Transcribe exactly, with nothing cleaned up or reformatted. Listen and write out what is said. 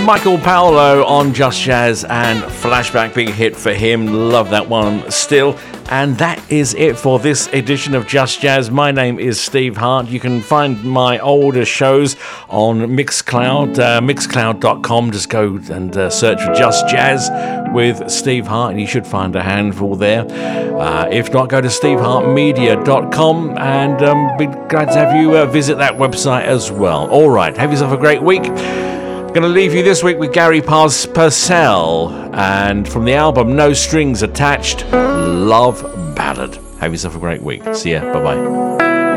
Michael Paolo on Just Jazz and Flashback, big hit for him. Love that one still. And that is it for this edition of Just Jazz. My name is Steve Hart. You can find my older shows on Mixcloud, uh, mixcloud dot com. Just go and uh, search for Just Jazz with Steve Hart, and you should find a handful there. Uh, if not, go to steve hart media dot com, and um, be glad to have you uh, visit that website as well. All right, have yourself a great week. I'm going to leave you this week with Gary Pars- Purcell, and from the album No Strings Attached, Love Ballad. Have yourself a great week. See ya. Bye-bye.